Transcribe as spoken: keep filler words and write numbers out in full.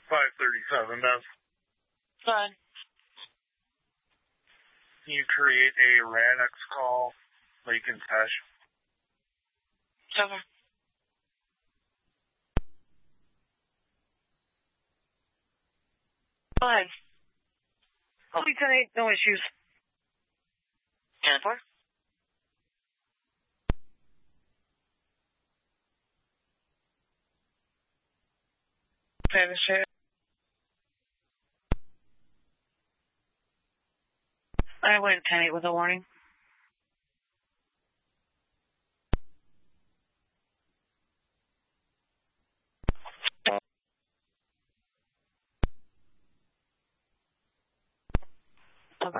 five thirty-seven, Bev. Fine. Can you create a Radix call, Lake and Tesh? Seven. Go ahead. Oh, ten eight, no issues. ten four. Finish it. I went ten eight with a warning.